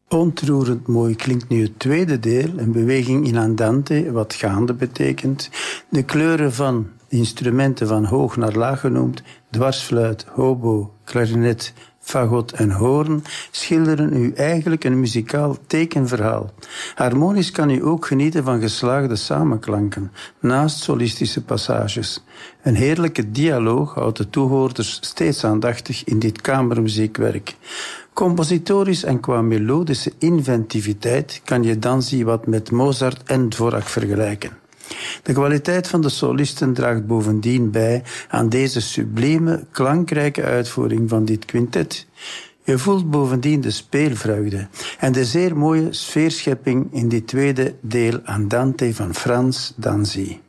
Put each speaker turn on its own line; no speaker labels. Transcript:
Ontroerend mooi klinkt nu het tweede deel, een beweging in andante, wat gaande betekent. De kleuren van instrumenten van hoog naar laag genoemd, dwarsfluit, hobo, klarinet, fagot en hoorn, schilderen u eigenlijk een muzikaal tekenverhaal. Harmonisch kan u ook genieten van geslaagde samenklanken, naast solistische passages. Een heerlijke dialoog houdt de toehoorders steeds aandachtig in dit kamermuziekwerk. Compositorisch en qua melodische inventiviteit kan je Danzi wat met Mozart en Dvorak vergelijken. De kwaliteit van de solisten draagt bovendien bij aan deze sublieme, klankrijke uitvoering van dit quintet. Je voelt bovendien de speelvreugde en de zeer mooie sfeerschepping in dit tweede deel Andante van Frans Danzi.